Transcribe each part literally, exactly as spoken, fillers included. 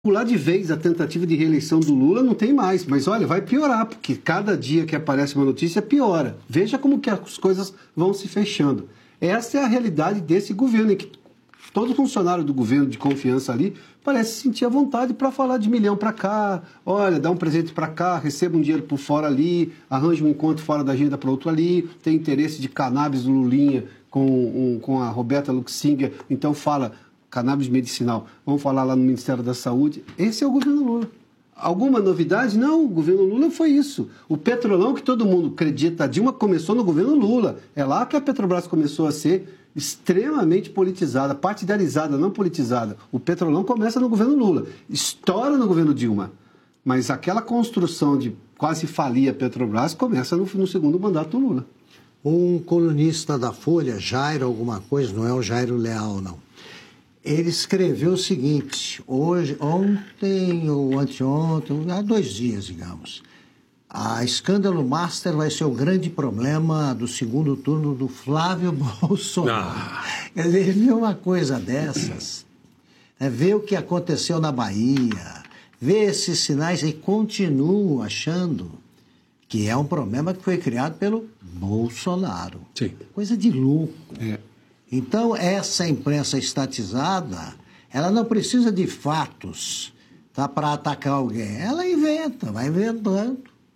Pular de vez a tentativa de reeleição do Lula não tem mais, mas olha, vai piorar, porque cada dia que aparece uma notícia piora. Veja como que as coisas vão se fechando. Essa é a realidade desse governo, em que todo funcionário do governo de confiança ali parece sentir a vontade para falar de milhão para cá, olha, dá um presente para cá, receba um dinheiro por fora ali, arranja um encontro fora da agenda para outro ali, tem interesse de cannabis do Lulinha com, um, com a Roberta Luxinger, então fala cannabis medicinal, vamos falar lá no Ministério da Saúde. Esse é o governo Lula. Alguma novidade? Não, o governo Lula foi isso. O Petrolão, que todo mundo acredita, a Dilma começou no governo Lula. É lá que a Petrobras começou a ser extremamente politizada, partidarizada, não politizada. O Petrolão começa no governo Lula, estoura no governo Dilma. Mas aquela construção de quase falir a Petrobras começa no, no segundo mandato do Lula. Um colunista da Folha, Jairo alguma coisa, não é o Jairo Leal, não. Ele escreveu o seguinte, hoje, ontem ou anteontem, há dois dias, digamos, a escândalo Master vai ser o grande problema do segundo turno do Flávio Bolsonaro. Ah. Quer dizer, ele vê uma coisa dessas, né, vê o que aconteceu na Bahia, vê esses sinais e continua achando que é um problema que foi criado pelo Bolsonaro. Sim. Coisa de louco. É. Então, essa imprensa estatizada, ela não precisa de fatos, tá, para atacar alguém. Ela inventa, vai inventando.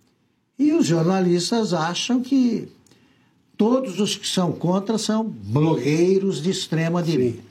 E os jornalistas acham que todos os que são contra são blogueiros de extrema direita.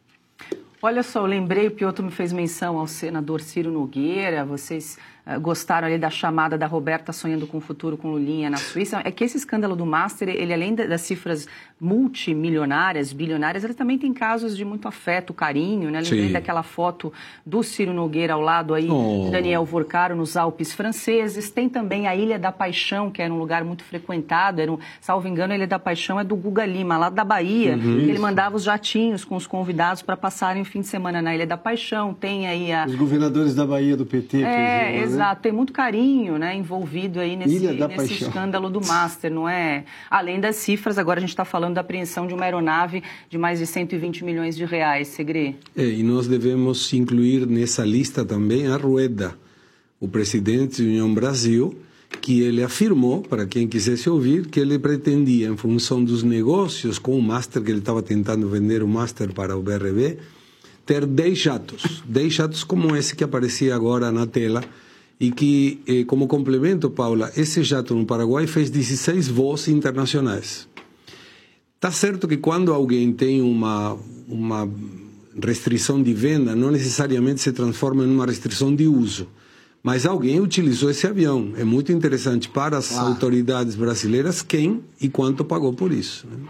Olha só, eu lembrei, o Piotr me fez menção ao senador Ciro Nogueira, vocês uh, gostaram ali da chamada da Roberta sonhando com o futuro com Lulinha na Suíça. É que esse escândalo do Master, ele além das cifras multimilionárias, bilionárias, ele também tem casos de muito afeto, carinho, né? Lembrei Sim. daquela foto do Ciro Nogueira ao lado aí oh. de Daniel Vorcaro nos Alpes franceses. Tem também a Ilha da Paixão, que era um lugar muito frequentado, era um, salvo engano, a Ilha da Paixão é do Guga Lima, lá da Bahia. Uhum. Ele mandava os jatinhos com os convidados para passarem o fim de semana na Ilha da Paixão. Tem aí a... Os governadores da Bahia do P T. É, dizer, exato. Né? Tem muito carinho, né, envolvido aí nesse, nesse escândalo do Master, não é? Além das cifras, agora a gente está falando da apreensão de uma aeronave de mais de cento e vinte milhões de reais, Segre. É, e nós devemos incluir nessa lista também a Rueda, o presidente da União Brasil, que ele afirmou, para quem quisesse ouvir, que ele pretendia, em função dos negócios com o Master, que ele estava tentando vender o Master para o B R B, ter dez jatos, dez jatos como esse que aparecia agora na tela, e que, eh, como complemento, Paula, esse jato no Paraguai fez dezesseis voos internacionais. Está certo que quando alguém tem uma, uma restrição de venda, não necessariamente se transforma em uma restrição de uso, mas alguém utilizou esse avião. É muito interessante para as ah. autoridades brasileiras quem e quanto pagou por isso, né?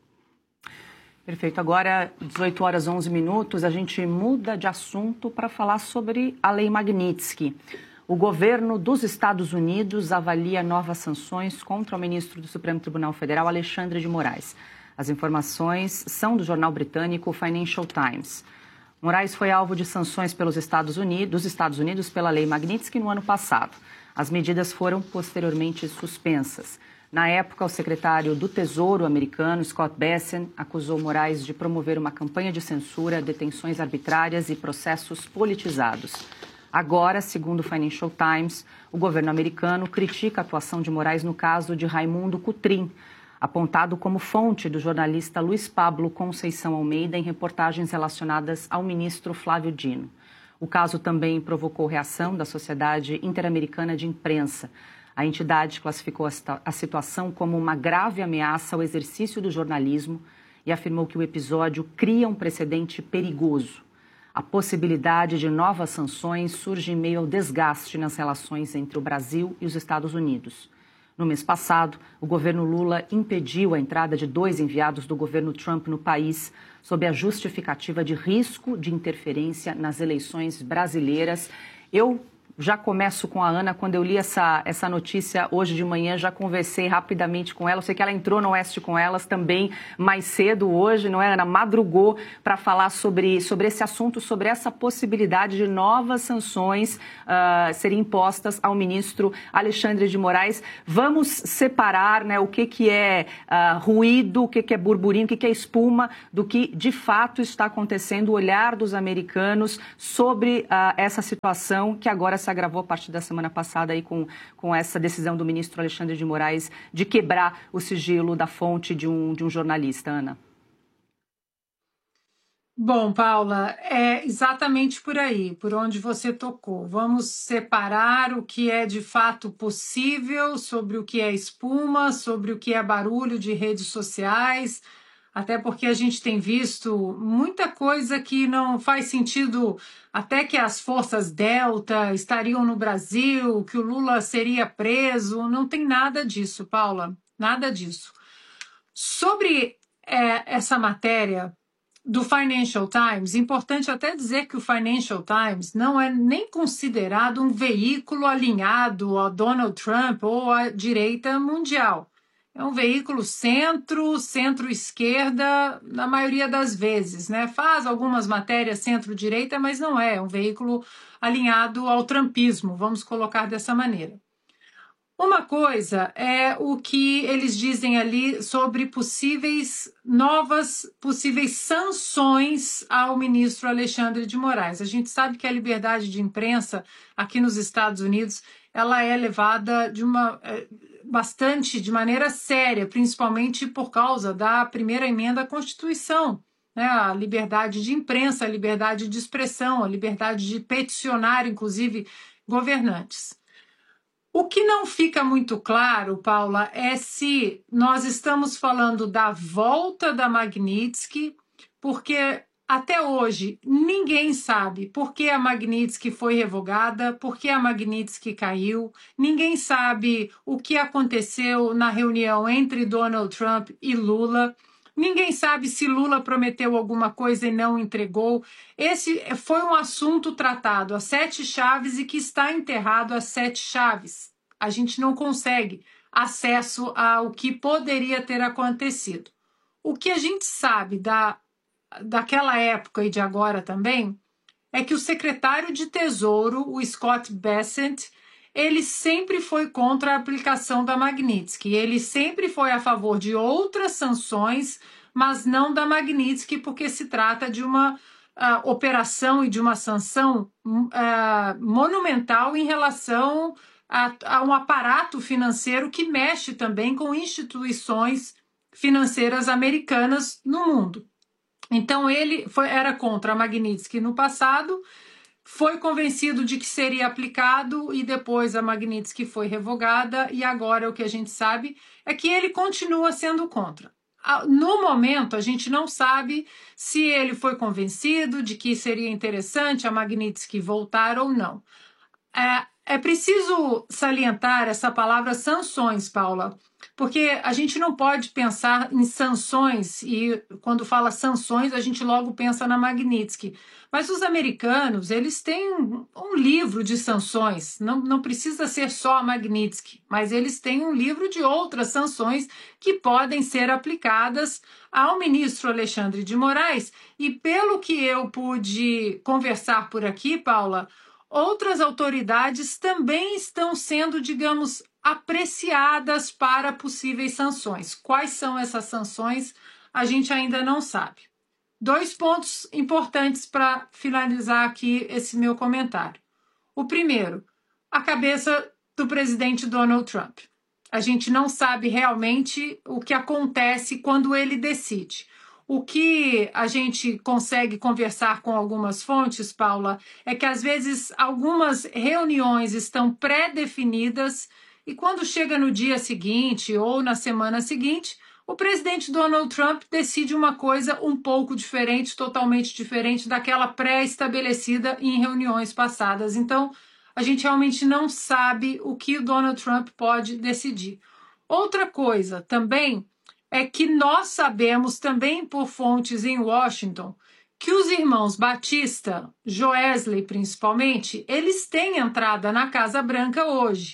Perfeito. Agora, dezoito horas e onze minutos, a gente muda de assunto para falar sobre a Lei Magnitsky. O governo dos Estados Unidos avalia novas sanções contra o ministro do Supremo Tribunal Federal, Alexandre de Moraes. As informações são do jornal britânico Financial Times. Moraes foi alvo de sanções pelos Estados Unidos, dos Estados Unidos pela Lei Magnitsky no ano passado. As medidas foram posteriormente suspensas. Na época, o secretário do Tesouro americano, Scott Bessent, acusou Moraes de promover uma campanha de censura, detenções arbitrárias e processos politizados. Agora, segundo o Financial Times, o governo americano critica a atuação de Moraes no caso de Raimundo Cotrim, apontado como fonte do jornalista Luiz Pablo Conceição Almeida em reportagens relacionadas ao ministro Flávio Dino. O caso também provocou reação da Sociedade Interamericana de Imprensa. A entidade classificou a situação como uma grave ameaça ao exercício do jornalismo e afirmou que o episódio cria um precedente perigoso. A possibilidade de novas sanções surge em meio ao desgaste nas relações entre o Brasil e os Estados Unidos. No mês passado, o governo Lula impediu a entrada de dois enviados do governo Trump no país, sob a justificativa de risco de interferência nas eleições brasileiras. Eu Já começo com a Ana. Quando eu li essa, essa notícia hoje de manhã, já conversei rapidamente com ela. Eu sei que ela entrou no Oeste com Elas também mais cedo hoje, não é, Ana? Madrugou para falar sobre, sobre esse assunto, sobre essa possibilidade de novas sanções uh, serem impostas ao ministro Alexandre de Moraes. Vamos separar, né, o que, que é uh, ruído, o que, que é burburinho, o que, que é espuma, do que de fato está acontecendo, o olhar dos americanos sobre uh, essa situação que agora se agravou a partir da semana passada aí com, com essa decisão do ministro Alexandre de Moraes de quebrar o sigilo da fonte de um, de um jornalista, Ana. Bom, Paula, é exatamente por aí, por onde você tocou. Vamos separar o que é de fato possível sobre o que é espuma, sobre o que é barulho de redes sociais, até porque a gente tem visto muita coisa que não faz sentido, até que as forças Delta estariam no Brasil, que o Lula seria preso, não tem nada disso, Paula, nada disso. Sobre é, essa matéria do Financial Times, importante até dizer que o Financial Times não é nem considerado um veículo alinhado a Donald Trump ou à direita mundial. É um veículo centro, centro-esquerda, na maioria das vezes, né? Faz algumas matérias centro-direita, mas não é, é um veículo alinhado ao trumpismo, vamos colocar dessa maneira. Uma coisa é o que eles dizem ali sobre possíveis novas, possíveis sanções ao ministro Alexandre de Moraes. A gente sabe que a liberdade de imprensa aqui nos Estados Unidos, ela é levada de uma... bastante de maneira séria, principalmente por causa da primeira emenda à Constituição, né? A liberdade de imprensa, a liberdade de expressão, a liberdade de peticionar, inclusive, governantes. O que não fica muito claro, Paula, é se nós estamos falando da volta da Magnitsky, porque até hoje ninguém sabe por que a Magnitsky foi revogada, por que a Magnitsky caiu, ninguém sabe o que aconteceu na reunião entre Donald Trump e Lula, ninguém sabe se Lula prometeu alguma coisa e não entregou. Esse foi um assunto tratado a sete chaves e que está enterrado a sete chaves. A gente não consegue acesso ao que poderia ter acontecido. O que a gente sabe da daquela época e de agora também, é que o secretário de Tesouro, o Scott Bessent, ele sempre foi contra a aplicação da Magnitsky. Ele sempre foi a favor de outras sanções, mas não da Magnitsky, porque se trata de uma uh, operação e de uma sanção uh, monumental em relação a, a um aparato financeiro que mexe também com instituições financeiras americanas no mundo. Então, ele foi, era contra a Magnitsky no passado, foi convencido de que seria aplicado e depois a Magnitsky foi revogada e agora o que a gente sabe é que ele continua sendo contra. No momento, a gente não sabe se ele foi convencido de que seria interessante a Magnitsky voltar ou não. É, é preciso salientar essa palavra sanções, Paula, porque a gente não pode pensar em sanções e quando fala sanções a gente logo pensa na Magnitsky. Mas os americanos, eles têm um, um livro de sanções, não, não precisa ser só a Magnitsky, mas eles têm um livro de outras sanções que podem ser aplicadas ao ministro Alexandre de Moraes e pelo que eu pude conversar por aqui, Paula, outras autoridades também estão sendo, digamos, apreciadas para possíveis sanções. Quais são essas sanções? A gente ainda não sabe. Dois pontos importantes para finalizar aqui esse meu comentário. O primeiro, a cabeça do presidente Donald Trump. A gente não sabe realmente o que acontece quando ele decide. O que a gente consegue conversar com algumas fontes, Paula, é que às vezes algumas reuniões estão pré-definidas e quando chega no dia seguinte ou na semana seguinte, o presidente Donald Trump decide uma coisa um pouco diferente, totalmente diferente daquela pré-estabelecida em reuniões passadas. Então, a gente realmente não sabe o que o Donald Trump pode decidir. Outra coisa também é que nós sabemos também por fontes em Washington que os irmãos Batista, Joesley principalmente, eles têm entrada na Casa Branca hoje.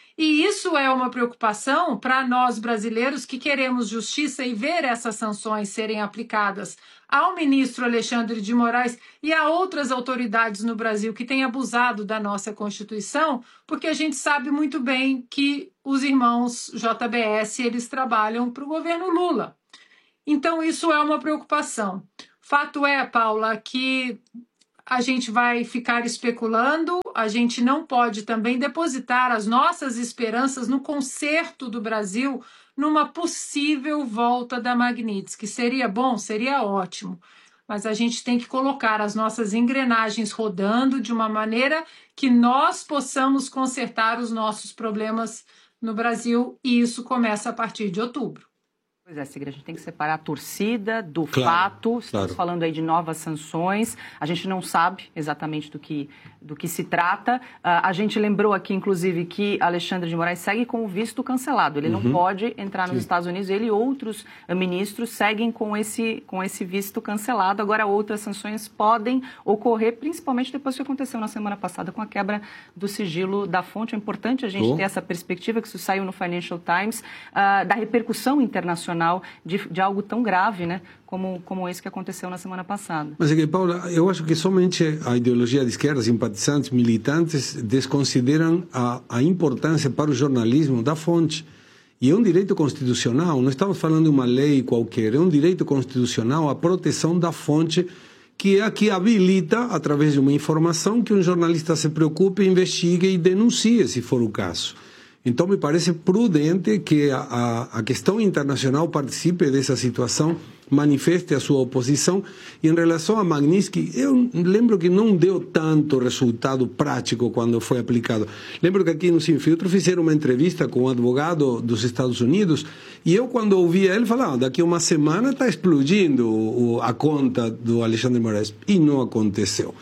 E isso é uma preocupação para nós brasileiros que queremos justiça e ver essas sanções serem aplicadas ao ministro Alexandre de Moraes e a outras autoridades no Brasil que têm abusado da nossa Constituição, porque a gente sabe muito bem que os irmãos J B S eles trabalham para o governo Lula. Então isso é uma preocupação. Fato é, Paula, que a gente vai ficar especulando, a gente não pode também depositar as nossas esperanças no conserto do Brasil numa possível volta da Magnitsky. Seria bom? Seria ótimo. Mas a gente tem que colocar as nossas engrenagens rodando de uma maneira que nós possamos consertar os nossos problemas no Brasil, e isso começa a partir de outubro. Pois é, Sigrid, a gente tem que separar a torcida do claro, fato. Estamos claro. falando aí de novas sanções. A gente não sabe exatamente do que, do que se trata. Uh, a gente lembrou aqui, inclusive, que Alexandre de Moraes segue com o visto cancelado. Ele uhum. não pode entrar nos Sim. Estados Unidos. Ele e outros uh, ministros seguem com esse, com esse visto cancelado. Agora, outras sanções podem ocorrer, principalmente depois do que aconteceu na semana passada com a quebra do sigilo da fonte. É importante a gente oh. ter essa perspectiva, que isso saiu no Financial Times, uh, da repercussão internacional De, de algo tão grave, né, como, como esse que aconteceu na semana passada. Mas é que, Paula, eu acho que somente a ideologia de esquerda, simpatizantes, militantes, desconsideram a, a importância para o jornalismo da fonte. E é um direito constitucional, não estamos falando de uma lei qualquer, é um direito constitucional a proteção da fonte, que é a que habilita, através de uma informação, que um jornalista se preocupe, investigue e denuncie, se for o caso. Então, me parece prudente que a, a, a questão internacional participe dessa situação, manifeste a sua oposição. E em relação a Magnitsky, eu lembro que não deu tanto resultado prático quando foi aplicado. Lembro que aqui no Sem Filtro fizeram uma entrevista com um advogado dos Estados Unidos, e eu, quando ouvia ele, falava, daqui a uma semana está explodindo o, a conta do Alexandre de Moraes. E não aconteceu.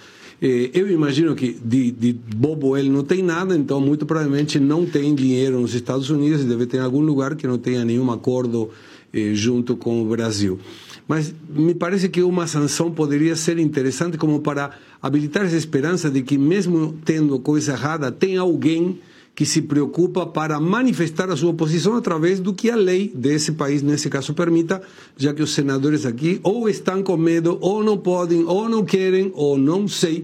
Eu imagino que de, de bobo ele não tem nada, então muito provavelmente não tem dinheiro nos Estados Unidos e deve ter em algum lugar que não tenha nenhum acordo eh, junto com o Brasil. Mas me parece que uma sanção poderia ser interessante como para habilitar essa esperança de que, mesmo tendo coisa errada, tem alguém que se preocupa para manifestar a sua posição através do que a lei desse país, nesse caso, permita, já que os senadores aqui ou estão com medo, ou não podem, ou não querem, ou não sei,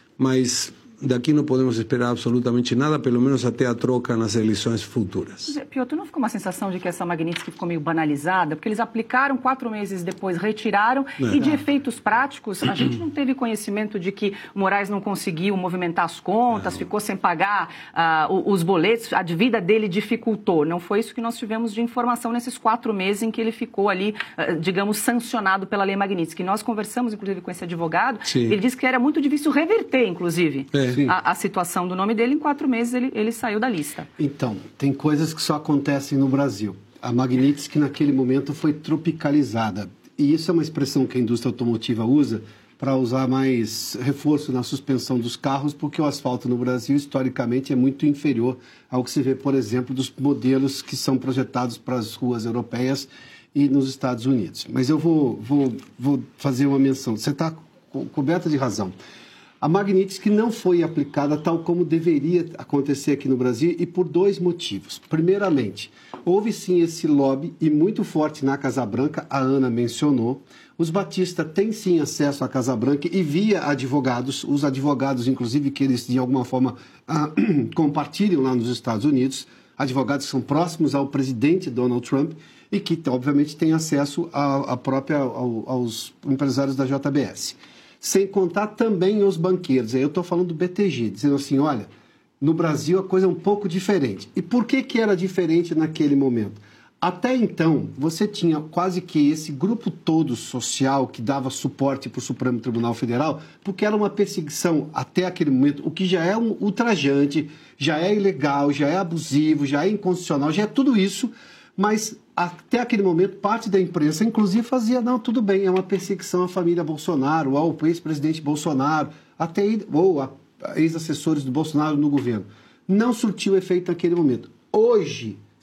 mas daqui não podemos esperar absolutamente nada, pelo menos até a troca nas eleições futuras. Piotr, não ficou uma sensação de que essa Magnitsky ficou meio banalizada? Porque eles aplicaram, quatro meses depois retiraram, é. e de efeitos práticos, a gente não teve conhecimento de que o Moraes não conseguiu movimentar as contas, não. ficou sem pagar uh, os boletos, a vida dele dificultou. Não foi isso que nós tivemos de informação nesses quatro meses em que ele ficou ali, uh, digamos, sancionado pela lei Magnitsky. Nós conversamos, inclusive, com esse advogado, Sim. ele disse que era muito difícil reverter, inclusive. É. A, a situação do nome dele, em quatro meses ele, ele saiu da lista. Então, tem coisas que só acontecem no Brasil. A Magnitsky, naquele momento, foi tropicalizada. E isso é uma expressão que a indústria automotiva usa para usar mais reforço na suspensão dos carros, porque o asfalto no Brasil, historicamente, é muito inferior ao que se vê, por exemplo, dos modelos que são projetados para as ruas europeias e nos Estados Unidos. Mas eu vou, vou, vou fazer uma menção. Você está co- coberta de razão. A Magnitsky não foi aplicada tal como deveria acontecer aqui no Brasil, e por dois motivos. Primeiramente, houve sim esse lobby, e muito forte, na Casa Branca, a Ana mencionou. Os Batista têm sim acesso à Casa Branca e via advogados, os advogados, inclusive, que eles de alguma forma ah, compartilham lá nos Estados Unidos, advogados que são próximos ao presidente Donald Trump e que, obviamente, têm acesso a, a própria, ao, aos empresários da J B S. Sem contar também os banqueiros. Aí eu estou falando do B T G, dizendo assim, olha, no Brasil a coisa é um pouco diferente. E por que que era diferente naquele momento? Até então, você tinha quase que esse grupo todo social que dava suporte para o Supremo Tribunal Federal, porque era uma perseguição até aquele momento, o que já é um ultrajante, já é ilegal, já é abusivo, já é inconstitucional, já é tudo isso, mas até aquele momento, parte da imprensa, inclusive, fazia, não, tudo bem, é uma perseguição à família Bolsonaro, ao ex-presidente Bolsonaro, até, ou a ex-assessores do Bolsonaro no governo. Não surtiu efeito naquele momento. Hoje,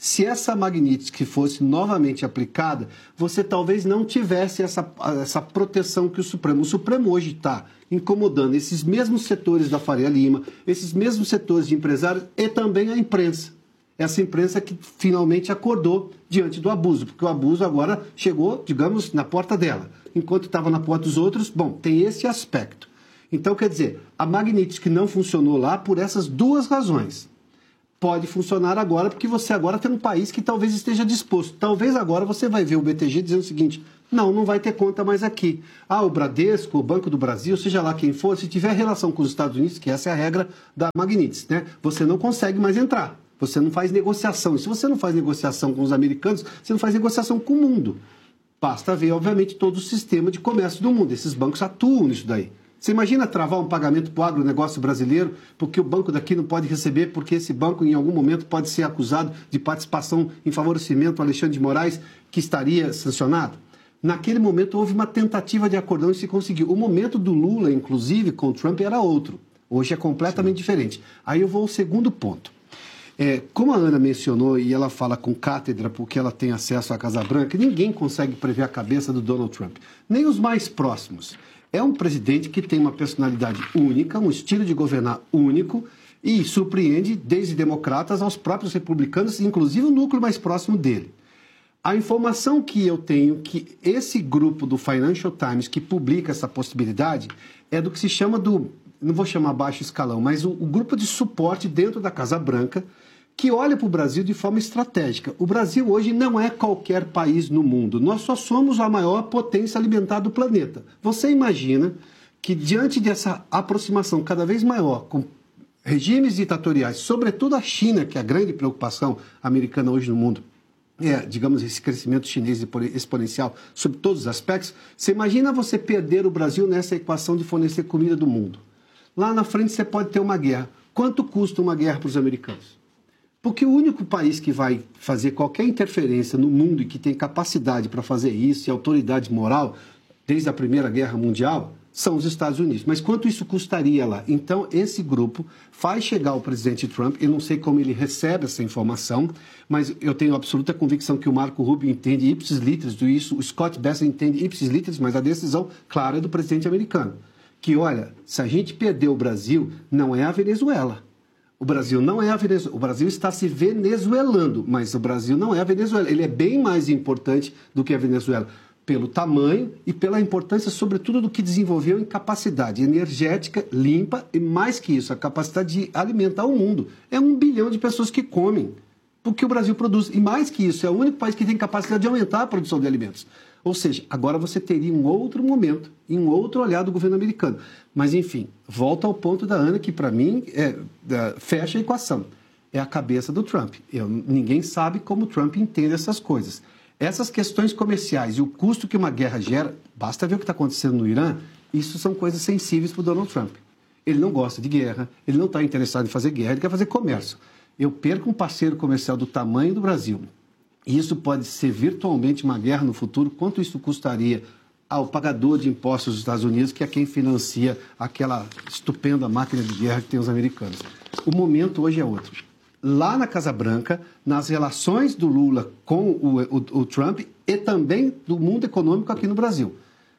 Se essa Magnitsky fosse novamente aplicada, você talvez não tivesse essa, essa proteção que o Supremo... O Supremo hoje está incomodando esses mesmos setores da Faria Lima, esses mesmos setores de empresários e também a imprensa. Essa imprensa que finalmente acordou diante do abuso, porque o abuso agora chegou, digamos, na porta dela. Enquanto estava na porta dos outros, bom, tem esse aspecto. Então, quer dizer, a Magnitsky não funcionou lá por essas duas razões. Pode funcionar agora, porque você agora tem um país que talvez esteja disposto. Talvez agora você vai ver o B T G dizendo o seguinte, não, não vai ter conta mais aqui. Ah, o Bradesco, o Banco do Brasil, seja lá quem for, se tiver relação com os Estados Unidos, que essa é a regra da Magnitsky, né? Você não consegue mais entrar. Você não faz negociação. E se você não faz negociação com os americanos, você não faz negociação com o mundo. Basta ver, obviamente, todo o sistema de comércio do mundo. Esses bancos atuam nisso daí. Você imagina travar um pagamento para o agronegócio brasileiro porque o banco daqui não pode receber, porque esse banco em algum momento pode ser acusado de participação em favorecimento ao Alexandre de Moraes, que estaria sancionado? Naquele momento houve uma tentativa de acordão e se conseguiu. O momento do Lula, inclusive, com o Trump era outro. Hoje é completamente Sim. diferente. Aí eu vou ao segundo ponto. É, como a Ana mencionou, e ela fala com cátedra porque ela tem acesso à Casa Branca, ninguém consegue prever a cabeça do Donald Trump, nem os mais próximos. É um presidente que tem uma personalidade única, um estilo de governar único e surpreende desde democratas aos próprios republicanos, inclusive o núcleo mais próximo dele. A informação que eu tenho que esse grupo do Financial Times que publica essa possibilidade é do que se chama do, não vou chamar baixo escalão, mas o, o grupo de suporte dentro da Casa Branca que olha para o Brasil de forma estratégica. O Brasil hoje não é qualquer país no mundo. Nós só somos a maior potência alimentar do planeta. Você imagina que diante dessa aproximação cada vez maior com regimes ditatoriais, sobretudo a China, que é a grande preocupação americana hoje no mundo, é, digamos, esse crescimento chinês exponencial sobre todos os aspectos, você imagina você perder o Brasil nessa equação de fornecer comida do mundo. Lá na frente você pode ter uma guerra. Quanto custa uma guerra para os americanos? Porque o único país que vai fazer qualquer interferência no mundo e que tem capacidade para fazer isso e autoridade moral, desde a Primeira Guerra Mundial, são os Estados Unidos. Mas quanto isso custaria lá? Então, esse grupo faz chegar ao presidente Trump, eu não sei como ele recebe essa informação, mas eu tenho absoluta convicção que o Marco Rubio entende ipsis literis do isso, o Scott Bessent entende ipsis literis, mas a decisão, claro, é do presidente americano. Que, olha, se a gente perder o Brasil, não é a Venezuela. O Brasil não é a Venezuela. O Brasil está se venezuelando, mas o Brasil não é a Venezuela. Ele é bem mais importante do que a Venezuela, pelo tamanho e pela importância, sobretudo, do que desenvolveu em capacidade energética, limpa e, mais que isso, a capacidade de alimentar o mundo. É um bilhão de pessoas que comem, porque o Brasil produz. E mais que isso, é o único país que tem capacidade de aumentar a produção de alimentos. Ou seja, agora você teria um outro momento e um outro olhar do governo americano. Mas, enfim, volta ao ponto da Ana, que para mim é, é, fecha a equação. É a cabeça do Trump. Eu, ninguém sabe como o Trump entende essas coisas. Essas questões comerciais e o custo que uma guerra gera, basta ver o que está acontecendo no Irã, isso são coisas sensíveis para o Donald Trump. Ele não gosta de guerra, ele não está interessado em fazer guerra, ele quer fazer comércio. Eu perco um parceiro comercial do tamanho do Brasil. E isso pode ser virtualmente uma guerra no futuro. Quanto isso custaria ao pagador de impostos dos Estados Unidos, que é quem financia aquela estupenda máquina de guerra que tem os americanos? O momento hoje é outro. Lá na Casa Branca, nas relações do Lula com o, o, o Trump e também do mundo econômico aqui no Brasil.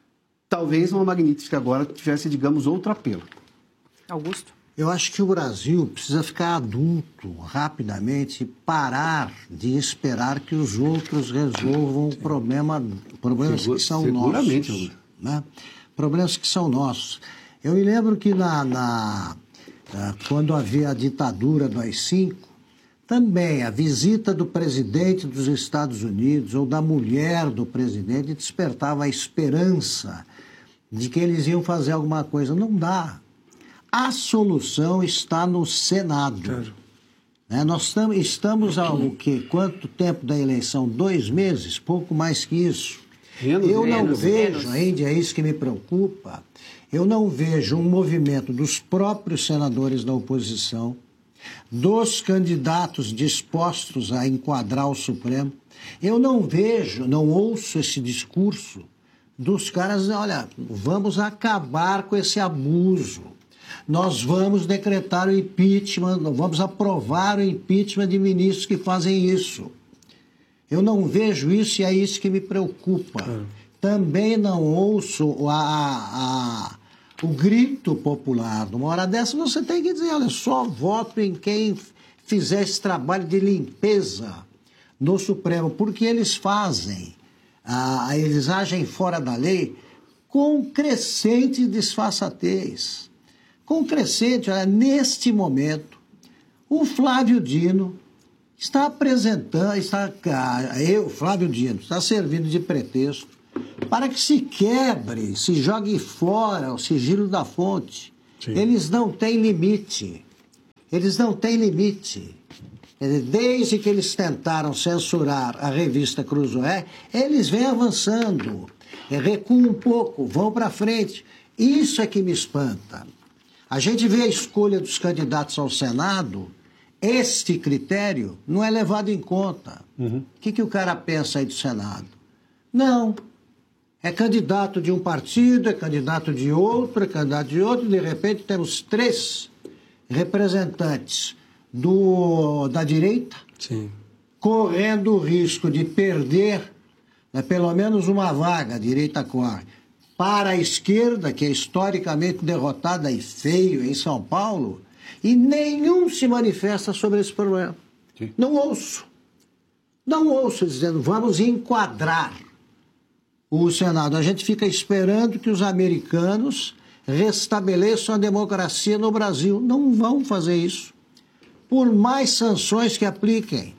Talvez uma Magnitsky agora tivesse, digamos, outro apelo. Augusto? Eu acho que o Brasil precisa ficar adulto rapidamente e parar de esperar que os outros resolvam o problema, problemas Segura, que são seguramente, nossos. Né? Problemas que são nossos. Eu me lembro que na, na, quando havia a ditadura do A I cinco, também a visita do presidente dos Estados Unidos ou da mulher do presidente despertava a esperança de que eles iam fazer alguma coisa. Não dá. A solução está no Senado. Claro. Né? Nós tam, estamos há o quê? Quanto tempo da eleição? Dois meses? Pouco mais que isso. Menos, eu não menos, vejo, menos. ainda é isso que me preocupa, eu não vejo um movimento dos próprios senadores da oposição, dos candidatos dispostos a enquadrar o Supremo. Eu não vejo, não ouço esse discurso dos caras, olha, vamos acabar com esse abuso. Nós vamos decretar o impeachment, vamos aprovar o impeachment de ministros que fazem isso. Eu não vejo isso e é isso que me preocupa. É. Também não ouço a, a, o grito popular. Numa hora dessa você tem que dizer, olha, só voto em quem fizer esse trabalho de limpeza no Supremo, porque eles fazem, ah, eles agem fora da lei com crescente disfarçatez. Com crescente, olha, neste momento, o Flávio Dino está apresentando, está, eu, Flávio Dino, está servindo de pretexto para que se quebre, se jogue fora o sigilo da fonte. Sim. Eles não têm limite. Eles não têm limite. Desde que eles tentaram censurar a revista Cruzoé, eles vêm avançando. Recuam um pouco, vão para frente. Isso é que me espanta. A gente vê a escolha dos candidatos ao Senado, este critério não é levado em conta. Uhum. O que, que o cara pensa aí do Senado? Não. É candidato de um partido, é candidato de outro, é candidato de outro. De repente temos três representantes do, da direita, sim, correndo o risco de perder, né, pelo menos uma vaga, a direita corre, para a esquerda, que é historicamente derrotada e feio em São Paulo, e nenhum se manifesta sobre esse problema. Sim. Não ouço. Não ouço dizendo, vamos enquadrar o Senado. A gente fica esperando que os americanos restabeleçam a democracia no Brasil. Não vão fazer isso. Por mais sanções que apliquem.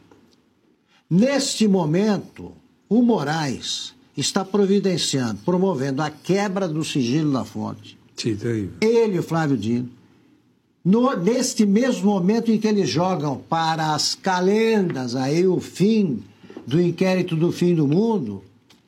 Neste momento, o Moraes está providenciando, promovendo a quebra do sigilo da fonte. Sim, terrível. Ele e o Flávio Dino. No, neste mesmo momento em que eles jogam para as calendas aí o fim do inquérito do fim do mundo,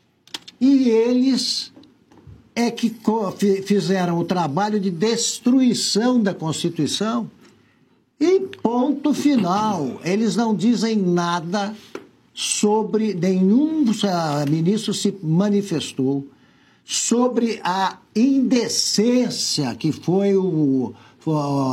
e eles é que fizeram o trabalho de destruição da Constituição e ponto final. Eles não dizem nada sobre, nenhum ministro se manifestou sobre a indecência que foi o, o,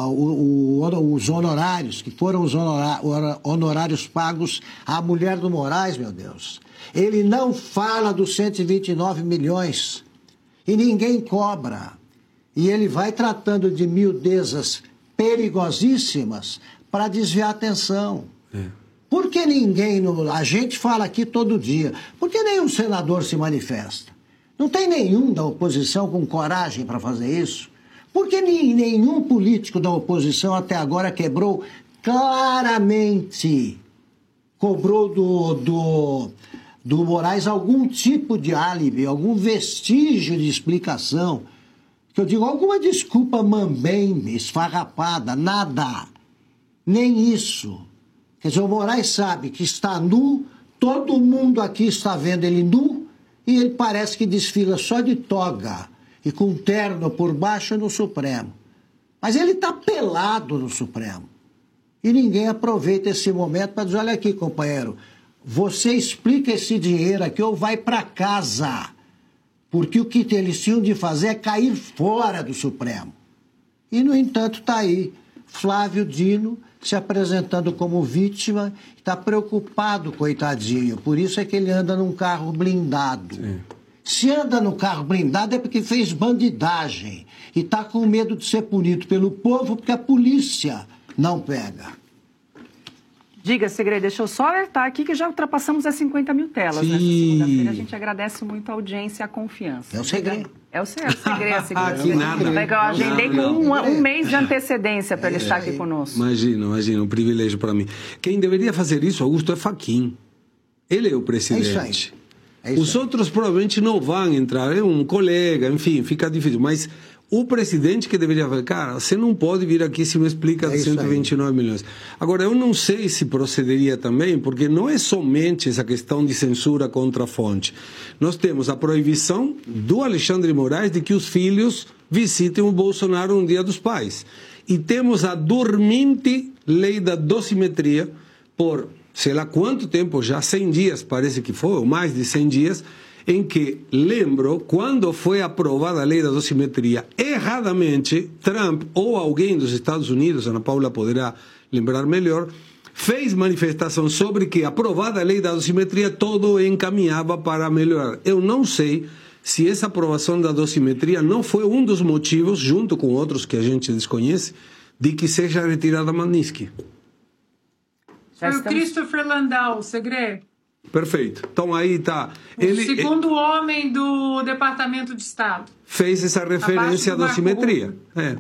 o, os honorários, que foram os honorários pagos à mulher do Moraes, meu Deus. Ele não fala dos cento e vinte e nove milhões e ninguém cobra. E ele vai tratando de miudezas perigosíssimas para desviar a atenção. É. Por que ninguém, no, a gente fala aqui todo dia, por que nenhum senador se manifesta? Não tem nenhum da oposição com coragem para fazer isso? Por que nenhum político da oposição até agora quebrou claramente, cobrou do, do, do Moraes algum tipo de álibi, algum vestígio de explicação? Que eu digo, alguma desculpa mambembe, esfarrapada, nada. Nem isso. Quer dizer, o Moraes sabe que está nu, todo mundo aqui está vendo ele nu, e ele parece que desfila só de toga e com terno por baixo no Supremo. Mas ele está pelado no Supremo. E ninguém aproveita esse momento para dizer, olha aqui, companheiro, você explica esse dinheiro aqui ou vai para casa. Porque o que eles tinham de fazer é cair fora do Supremo. E, no entanto, está aí Flávio Dino se apresentando como vítima, está preocupado, coitadinho. Por isso é que ele anda num carro blindado. Sim. Se anda no carro blindado é porque fez bandidagem e está com medo de ser punido pelo povo porque a polícia não pega. Diga, Segredo, deixa eu só alertar aqui que já ultrapassamos as cinquenta mil telas. Sim. Nessa segunda-feira. A gente agradece muito a audiência e a confiança. É o segredo. É o segredo, segredo. Aqui nada. Eu agendei com um, um mês de antecedência para ele é, estar aqui conosco. Imagina, imagina, um privilégio para mim. Quem deveria fazer isso, Augusto, é Fachin. Ele é o presidente. É isso aí. É isso Os aí. outros provavelmente não vão entrar, é um colega, enfim, fica difícil. Mas o presidente que deveria falar, cara, você não pode vir aqui se me explica é cento e vinte e nove milhões. Agora, eu não sei se procederia também, porque não é somente essa questão de censura contra a fonte. Nós temos a proibição do Alexandre Moraes de que os filhos visitem o Bolsonaro no Dia dos Pais. E temos a dormente lei da dosimetria por, sei lá quanto tempo, já cem dias, parece que foi, ou mais de cem dias, em que, lembro, quando foi aprovada a lei da dosimetria, erradamente, Trump ou alguém dos Estados Unidos, Ana Paula poderá lembrar melhor, fez manifestação sobre que, aprovada a lei da dosimetria, todo encaminhava para melhorar. Eu não sei se essa aprovação da dosimetria não foi um dos motivos, junto com outros que a gente desconhece, de que seja retirada a Magnitsky. Foi o Christopher Landau, o segredo. Perfeito. Então aí está. O segundo ele, homem do Departamento de Estado. Fez essa referência à dosimetria. É.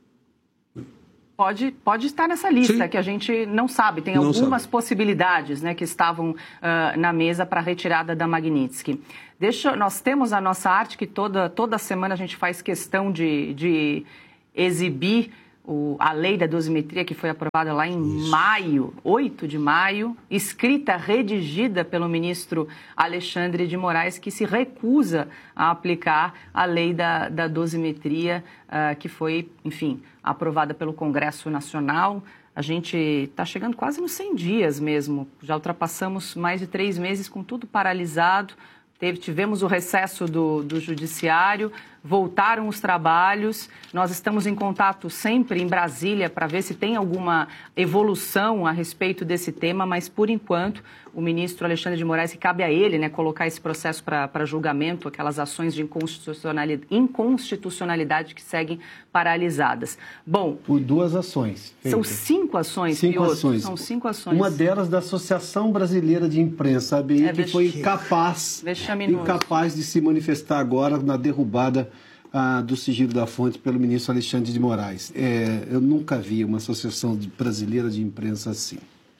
Pode, pode estar nessa lista, Sim. que a gente não sabe. Tem não algumas sabe. possibilidades, né, que estavam uh, na mesa para a retirada da Magnitsky. Deixa, nós temos a nossa arte que toda, toda semana a gente faz questão de, de exibir o, a lei da dosimetria, que foi aprovada lá em Isso. maio, oito de maio, escrita, redigida pelo ministro Alexandre de Moraes, que se recusa a aplicar a lei da, da dosimetria, uh, que foi, enfim, aprovada pelo Congresso Nacional. A gente está chegando quase nos cem dias mesmo, já ultrapassamos mais de três meses com tudo paralisado. Teve, tivemos o recesso do, do judiciário, voltaram os trabalhos, nós estamos em contato sempre em Brasília para ver se tem alguma evolução a respeito desse tema, mas por enquanto o ministro Alexandre de Moraes, que cabe a ele, né, colocar esse processo para julgamento, aquelas ações de inconstitucionalidade, inconstitucionalidade que seguem paralisadas. Bom... Por duas ações. Feitas. São cinco ações, Cinco Piotr, ações. São cinco ações. Uma delas da Associação Brasileira de Imprensa, a A B I, é, que foi incapaz, incapaz de se manifestar agora na derrubada ah, do sigilo da fonte pelo ministro Alexandre de Moraes. É, eu nunca vi uma Associação Brasileira de Imprensa assim.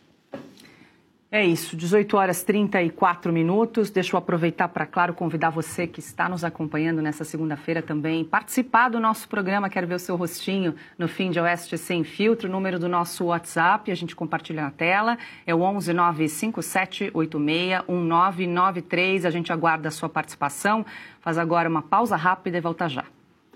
É isso, dezoito horas e trinta e quatro minutos. Deixa eu aproveitar para, claro, convidar você que está nos acompanhando nessa segunda-feira também, participar do nosso programa. Quero ver o seu rostinho no Fim de Oeste Sem Filtro, o número do nosso WhatsApp, a gente compartilha na tela, é o onze nove cinco sete oito seis um nove nove três. A gente aguarda a sua participação. Faz agora uma pausa rápida e volta já.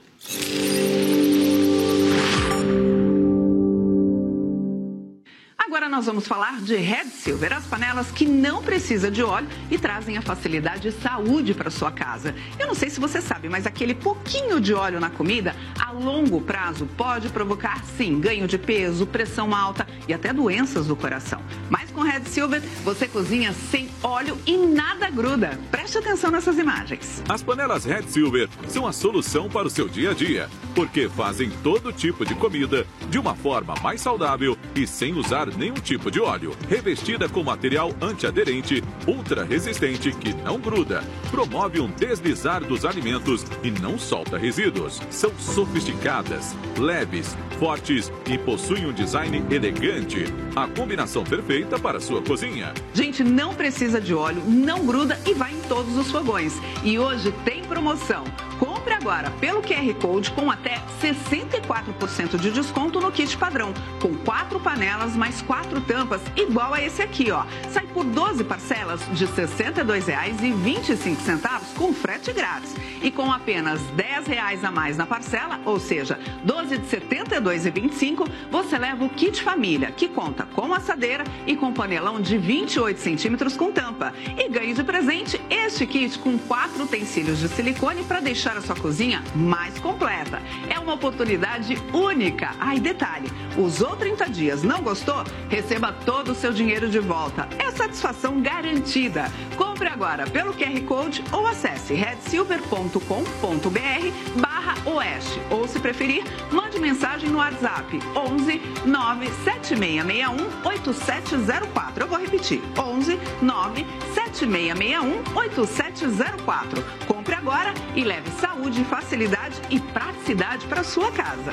Agora nós vamos falar de Red Silver, as panelas que não precisam de óleo e trazem a facilidade e saúde para sua casa. Eu não sei se você sabe, mas aquele pouquinho de óleo na comida, a longo prazo, pode provocar, sim, ganho de peso, pressão alta e até doenças do coração. Mas com Red Silver, você cozinha sem óleo e nada gruda. Preste atenção nessas imagens. As panelas Red Silver são a solução para o seu dia a dia, porque fazem todo tipo de comida de uma forma mais saudável e sem usar nenhum tipo de óleo. Revestida com material antiaderente, ultra resistente que não gruda, promove um deslizar dos alimentos e não solta resíduos. São sofisticadas, leves, fortes e possuem um design elegante. A combinação perfeita para a sua cozinha. Gente, não precisa de óleo, não gruda e vai em todos os fogões. E hoje tem promoção. Compre agora pelo Q R Code com até sessenta e quatro por cento de desconto no kit padrão, com quatro panelas mais quatro tampas, igual a esse aqui, ó. Sai por doze parcelas de sessenta e dois reais e vinte e cinco centavos com frete grátis. E com apenas dez reais a mais na parcela, ou seja, doze de setenta e dois reais e vinte e cinco, você leva o kit família, que conta com assadeira e com panelão de vinte e oito centímetros com tampa. E ganhe de presente este kit com quatro utensílios de silicone para deixar a sua cozinha mais completa. É uma oportunidade única. Ah, e detalhe, usou trinta dias, não gostou? Receba todo o seu dinheiro de volta. É satisfação garantida. Compre agora pelo Q R Code ou acesse red silver ponto com ponto br barra oeste. Ou, se preferir, mande mensagem no WhatsApp onze nove sete seis seis um oito sete zero quatro. Eu vou repetir, onze nove sete seis seis um oito sete zero quatro. Compre agora e leve saúde, facilidade e praticidade para sua casa.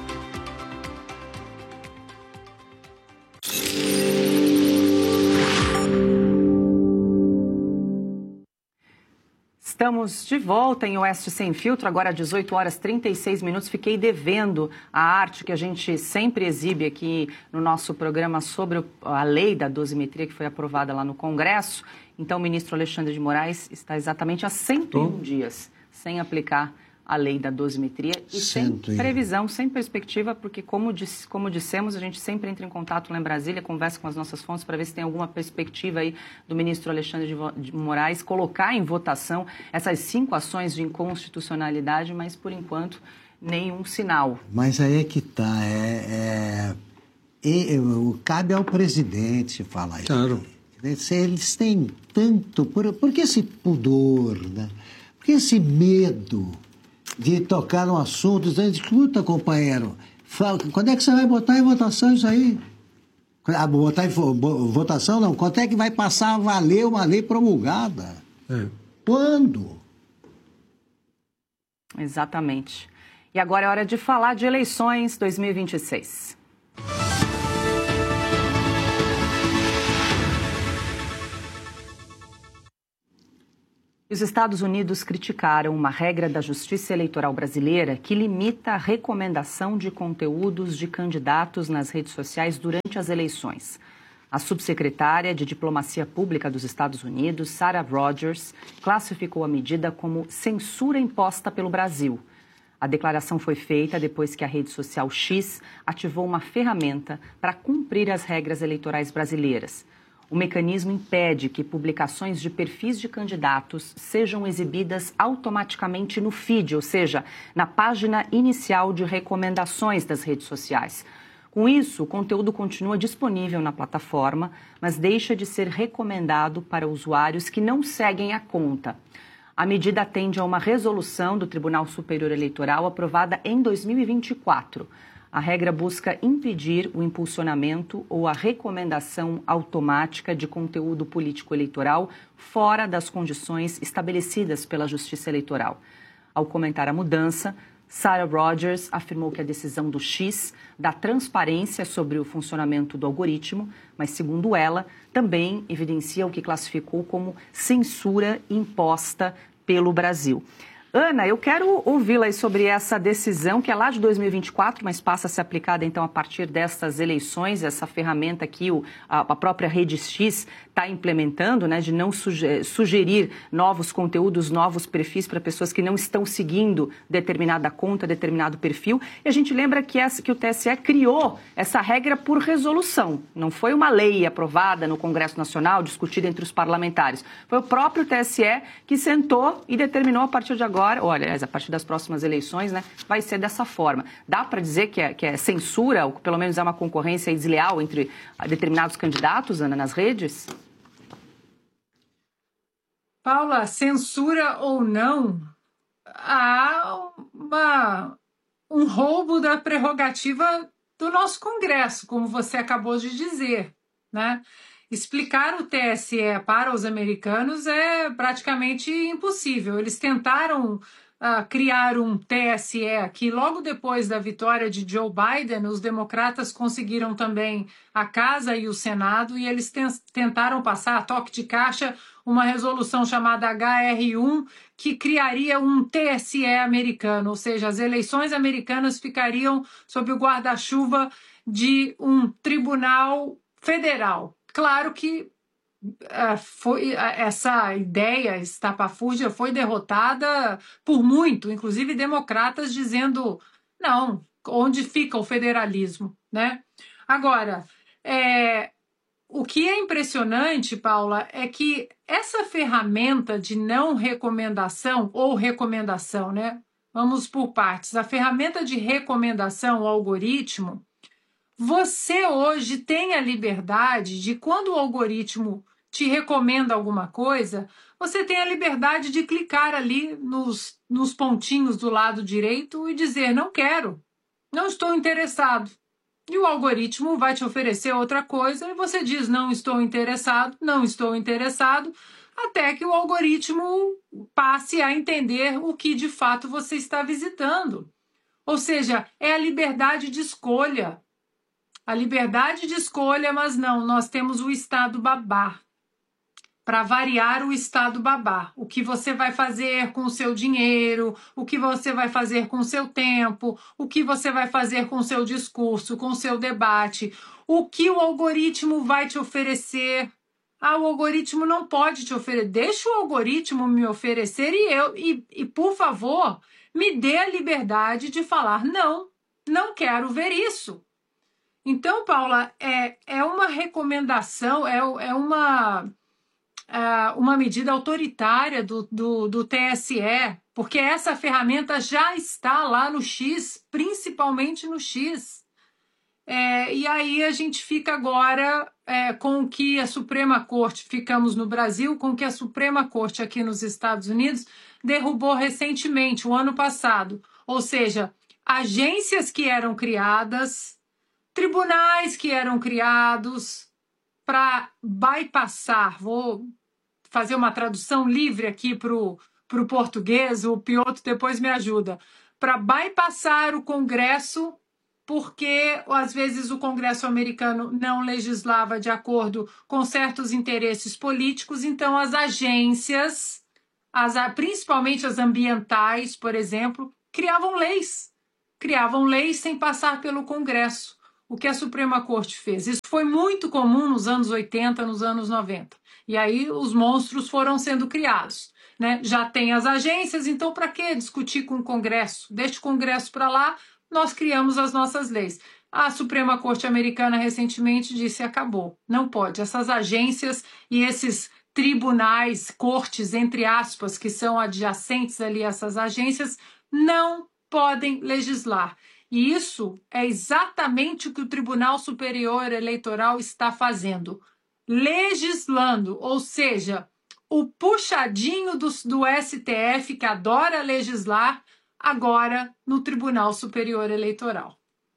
Estamos de volta em Oeste Sem Filtro, agora às dezoito horas e trinta e seis minutos. Fiquei devendo a arte que a gente sempre exibe aqui no nosso programa sobre a lei da dosimetria que foi aprovada lá no Congresso. Então, o ministro Alexandre de Moraes está exatamente há cento e um dias sem aplicar a lei da dosimetria e sem previsão, sem perspectiva, porque, como, disse, como dissemos, a gente sempre entra em contato lá em Brasília, conversa com as nossas fontes para ver se tem alguma perspectiva aí do ministro Alexandre de Moraes colocar em votação essas cinco ações de inconstitucionalidade, mas, por enquanto, nenhum sinal. Mas aí é que está, é, é... E, cabe ao presidente falar isso. Claro. Eles têm tanto... Por, por que esse pudor, né? Por que esse medo de tocar no assunto? Escuta, companheiro, fala, quando é que você vai botar em votação isso aí? Ah, botar em votação, não. Quando é que vai passar a valer uma lei promulgada? É. Quando? Exatamente. E agora é hora de falar de eleições dois mil e vinte e seis. Os Estados Unidos criticaram uma regra da Justiça Eleitoral brasileira que limita a recomendação de conteúdos de candidatos nas redes sociais durante as eleições. A subsecretária de Diplomacia Pública dos Estados Unidos, Sarah Rogers, classificou a medida como censura imposta pelo Brasil. A declaração foi feita depois que a rede social X ativou uma ferramenta para cumprir as regras eleitorais brasileiras. O mecanismo impede que publicações de perfis de candidatos sejam exibidas automaticamente no feed, ou seja, na página inicial de recomendações das redes sociais. Com isso, o conteúdo continua disponível na plataforma, mas deixa de ser recomendado para usuários que não seguem a conta. A medida atende a uma resolução do Tribunal Superior Eleitoral aprovada em dois mil e vinte e quatro. A regra busca impedir o impulsionamento ou a recomendação automática de conteúdo político-eleitoral fora das condições estabelecidas pela Justiça Eleitoral. Ao comentar a mudança, Sarah Rogers afirmou que a decisão do X dá transparência sobre o funcionamento do algoritmo, mas, segundo ela, também evidencia o que classificou como censura imposta pelo Brasil. Ana, eu quero ouvi-la aí sobre essa decisão que é lá de dois mil e vinte e quatro, mas passa a ser aplicada então a partir dessas eleições, essa ferramenta que o, a, a própria Rede X está implementando, né, de não suge- sugerir novos conteúdos, novos perfis para pessoas que não estão seguindo determinada conta, determinado perfil. E a gente lembra que, essa, que o T S E criou essa regra por resolução. Não foi uma lei aprovada no Congresso Nacional, discutida entre os parlamentares. Foi o próprio T S E que sentou e determinou a partir de agora. Olha, a partir das próximas eleições, né, vai ser dessa forma. Dá para dizer que é, que é censura, ou pelo menos é uma concorrência desleal entre determinados candidatos, Ana, nas redes? Paula, censura ou não, há uma, um roubo da prerrogativa do nosso Congresso, como você acabou de dizer, né? Explicar o T S E para os americanos é praticamente impossível. Eles tentaram uh, criar um T S E aqui logo depois da vitória de Joe Biden. Os democratas conseguiram também a Casa e o Senado e eles ten- tentaram passar a toque de caixa uma resolução chamada H R um que criaria um T S E americano, ou seja, as eleições americanas ficariam sob o guarda-chuva de um tribunal federal. Claro que uh, foi, uh, essa ideia estapafúrdia foi derrotada por muito, inclusive democratas dizendo, não, onde fica o federalismo, né? Agora, é, o que é impressionante, Paula, é que essa ferramenta de não recomendação ou recomendação, né? Vamos por partes. A ferramenta de recomendação, o algoritmo, você hoje tem a liberdade de, quando o algoritmo te recomenda alguma coisa, você tem a liberdade de clicar ali nos, nos pontinhos do lado direito e dizer, não quero, não estou interessado. E o algoritmo vai te oferecer outra coisa e você diz, não estou interessado, não estou interessado, até que o algoritmo passe a entender o que de fato você está visitando. Ou seja, é a liberdade de escolha. A liberdade de escolha, mas não, nós temos o Estado babá. Para variar o Estado babá. O que você vai fazer com o seu dinheiro, o que você vai fazer com o seu tempo, o que você vai fazer com o seu discurso, com o seu debate, o que o algoritmo vai te oferecer. Ah, o algoritmo não pode te oferecer. Deixa o algoritmo me oferecer e eu, e, e por favor, me dê a liberdade de falar, não, não quero ver isso. Então, Paula, é, é uma recomendação, é, é uma, é uma medida autoritária do, do, do T S E, porque essa ferramenta já está lá no X, principalmente no X. É, e aí a gente fica agora é, com o que a Suprema Corte, ficamos no Brasil, com o que a Suprema Corte aqui nos Estados Unidos derrubou recentemente, o ano passado. Ou seja, agências que eram criadas, tribunais que eram criados para bypassar, vou fazer uma tradução livre aqui para o português, o Piotr depois me ajuda, para bypassar o Congresso, porque às vezes o Congresso americano não legislava de acordo com certos interesses políticos, então as agências, as, principalmente as ambientais, por exemplo, criavam leis, criavam leis sem passar pelo Congresso, o que a Suprema Corte fez. Isso foi muito comum nos anos oitenta, nos anos noventa, e aí os monstros foram sendo criados. Né? Já tem as agências, então para que discutir com o Congresso? Deixa o Congresso para lá, nós criamos as nossas leis. A Suprema Corte americana recentemente disse acabou, não pode. Essas agências e esses tribunais, cortes, entre aspas, que são adjacentes ali a essas agências, não podem legislar. E isso é exatamente o que o Tribunal Superior Eleitoral está fazendo, legislando, ou seja, o puxadinho do, do S T F, que adora legislar, agora no Tribunal Superior Eleitoral.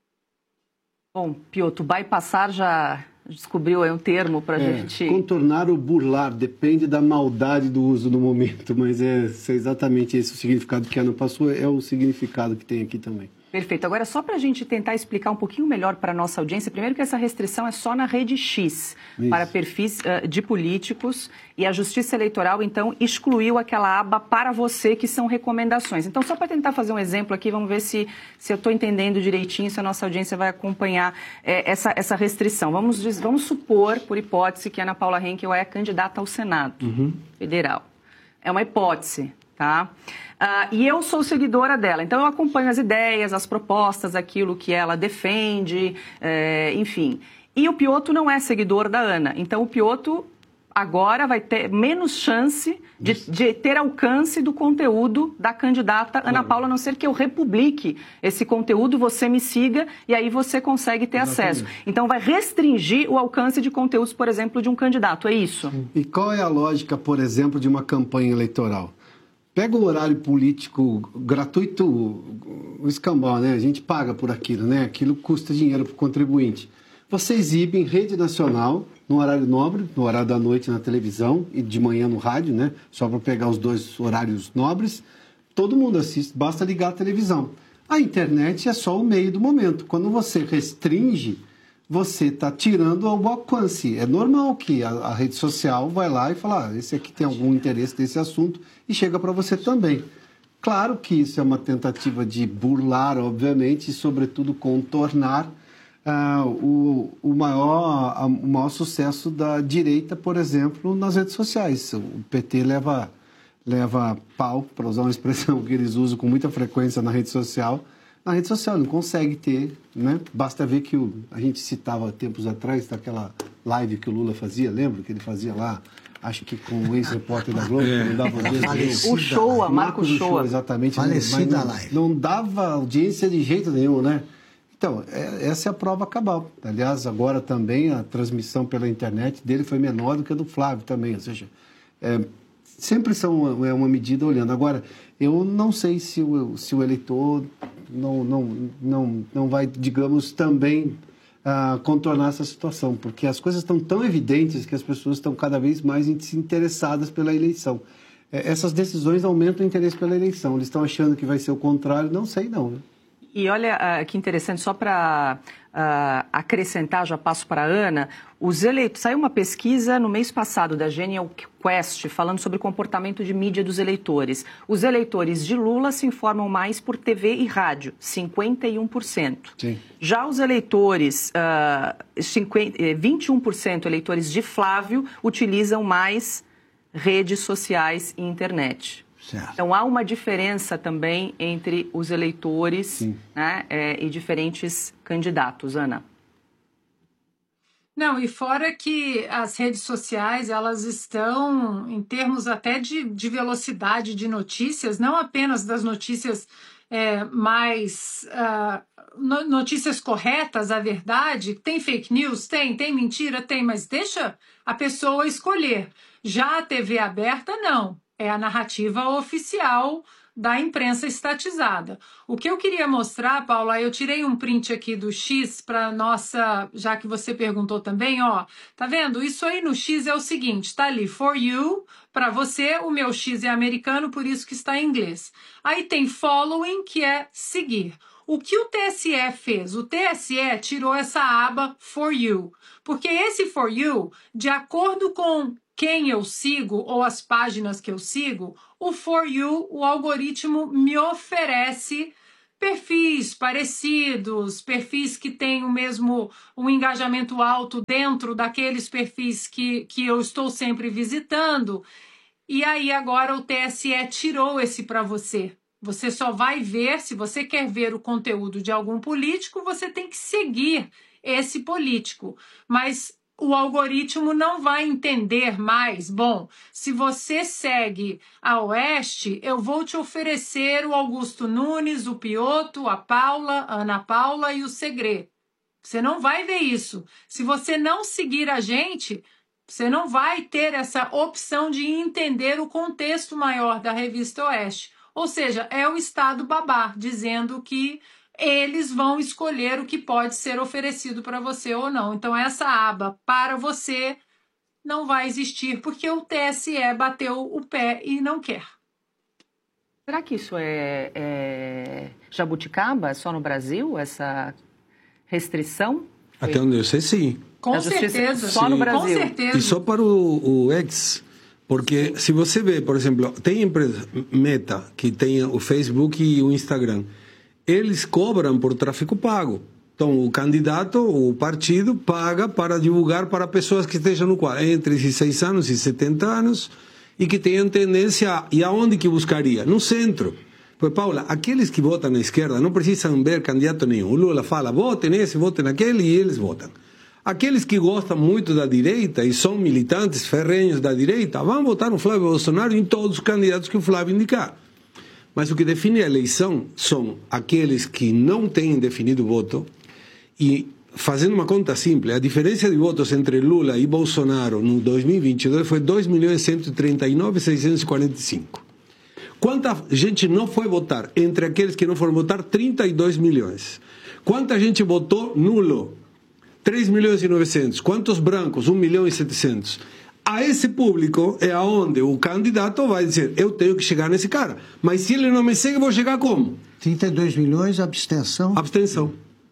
Bom, Piotr, bypassar já descobriu aí um termo para a é, gente... Contornar ou burlar, depende da maldade do uso no momento, mas é, é exatamente esse o significado que a Ana passou, é o significado que tem aqui também. Perfeito. Agora, só para a gente tentar explicar um pouquinho melhor para a nossa audiência, primeiro que essa restrição é só na rede X, Isso. para perfis uh, de políticos, e a Justiça Eleitoral, então, excluiu aquela aba para você, que são recomendações. Então, só para tentar fazer um exemplo aqui, vamos ver se, se eu estou entendendo direitinho, se a nossa audiência vai acompanhar é, essa, essa restrição. Vamos, vamos supor, por hipótese, que a Ana Paula Henkel é candidata ao Senado uhum. Federal. É uma hipótese. Tá? Uh, e eu sou seguidora dela, então eu acompanho as ideias, as propostas, aquilo que ela defende, é, enfim. E o Piotr não é seguidor da Ana, então o Piotr agora vai ter menos chance de, de ter alcance do conteúdo da candidata Ana Paula, a não ser que eu republique esse conteúdo, você me siga e aí você consegue ter Exatamente. acesso. Então vai restringir o alcance de conteúdos, por exemplo, de um candidato, é isso? E qual é a lógica, por exemplo, de uma campanha eleitoral? Pega o horário político gratuito, o escambau, né? A gente paga por aquilo, né? Aquilo custa dinheiro para o contribuinte. Você exibe em rede nacional, no horário nobre, no horário da noite na televisão e de manhã no rádio, né? Só para pegar os dois horários nobres. Todo mundo assiste, basta ligar a televisão. A internet é só o meio do momento. Quando você restringe, você está tirando o alcance. É normal que a, a rede social vai lá e fala, ah, esse aqui tem algum interesse nesse assunto e chega para você também. Claro que isso é uma tentativa de burlar, obviamente, e sobretudo contornar uh, o, o, maior, a, o maior sucesso da direita, por exemplo, nas redes sociais. O P T leva, leva pau, para usar uma expressão que eles usam com muita frequência na rede social, na rede social, não consegue ter, né? Basta ver que o, a gente citava tempos atrás daquela live que o Lula fazia, lembra? Que ele fazia lá, acho que com o ex-repórter da Globo, é. não dava audiência. O show, a Marco Show. Exatamente. Falecida não, live. Não dava audiência de jeito nenhum, né? Então, é, essa é a prova cabal. Aliás, agora também a transmissão pela internet dele foi menor do que a do Flávio também, ou seja, é, sempre são uma, é uma medida olhando. Agora, eu não sei se o, se o eleitor não, não, não, não vai, digamos, também uh, contornar essa situação, porque as coisas estão tão evidentes que as pessoas estão cada vez mais interessadas pela eleição. É, essas decisões aumentam o interesse pela eleição. Eles estão achando que vai ser o contrário, não sei não, né? E olha uh, que interessante, só para uh, acrescentar, já passo para a Ana, os eleitores, saiu uma pesquisa no mês passado da Genial Quest falando sobre o comportamento de mídia dos eleitores. Os eleitores de Lula se informam mais por T V e rádio, cinquenta e um por cento. Sim. Já os eleitores, uh, cinquenta, vinte e um por cento eleitores de Flávio utilizam mais redes sociais e internet. Certo. Então, há uma diferença também entre os eleitores, né, é, e diferentes candidatos. Ana? Não, e fora que as redes sociais, elas estão, em termos até de, de velocidade de notícias, não apenas das notícias é, mais... Uh, no, notícias corretas, a verdade, tem fake news? Tem, tem mentira? Tem, mas deixa a pessoa escolher. Já a T V aberta, não. É a narrativa oficial da imprensa estatizada. O que eu queria mostrar, Paula, eu tirei um print aqui do X para nossa, já que você perguntou também, ó, tá vendo? Isso aí no X é o seguinte, tá ali, for you, para você, o meu X é americano, por isso que está em inglês. Aí tem following, que é seguir. O que o T S E fez? O T S E tirou essa aba for you, porque esse for you, de acordo com quem eu sigo ou as páginas que eu sigo, o For You, o algoritmo me oferece perfis parecidos, perfis que têm o mesmo um engajamento alto dentro daqueles perfis que, que eu estou sempre visitando. E aí agora o T S E tirou esse para você. Você só vai ver, se você quer ver o conteúdo de algum político, você tem que seguir esse político. Mas o algoritmo não vai entender mais. Bom, se você segue a Oeste, eu vou te oferecer o Augusto Nunes, o Piotto, a Paula, a Ana Paula e o Segre. Você não vai ver isso. Se você não seguir a gente, você não vai ter essa opção de entender o contexto maior da revista Oeste. Ou seja, é o Estado babá dizendo que eles vão escolher o que pode ser oferecido para você ou não. Então, essa aba para você não vai existir, porque o T S E bateu o pé e não quer. Será que isso é, é jabuticaba? É só no Brasil, essa restrição? Foi... Até onde eu sei, sim. Com certeza. Só no Brasil. Com certeza. E só para o, o X, porque se você vê, por exemplo, tem empresa Meta, que tem o Facebook e o Instagram, eles cobram por tráfego pago. Então, o candidato, o partido, paga para divulgar para pessoas que estejam no quadro, entre dezesseis anos e setenta anos, e que tenham tendência... E aonde que buscaria? No centro. Pois, Paula, aqueles que votam na esquerda não precisam ver candidato nenhum. O Lula fala, votem nesse, votem naquele, e eles votam. Aqueles que gostam muito da direita e são militantes ferrenhos da direita, vão votar no Flávio Bolsonaro e em todos os candidatos que o Flávio indicar. Mas o que define a eleição são aqueles que não têm definido o voto e, fazendo uma conta simples, a diferença de votos entre Lula e Bolsonaro no dois mil e vinte e dois foi dois milhões cento e trinta e nove mil seiscentos e quarenta e cinco. Quanta gente não foi votar? Entre aqueles que não foram votar, trinta e dois milhões. Quanta gente votou nulo? três milhões e novecentos. Quantos brancos? um milhão e setecentos. A esse público é aonde o candidato vai dizer, eu tenho que chegar nesse cara. Mas se ele não me segue, eu vou chegar como? trinta e dois milhões, abstenção? Abstenção.